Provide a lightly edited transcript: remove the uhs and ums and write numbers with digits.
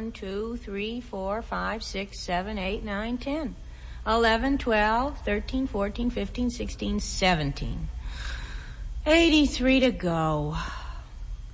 1, 2, 3, 4, 5, 6, 7, 8, 9, 10, 11, 12, 13, 14, 15, 16, 17. 83 to go.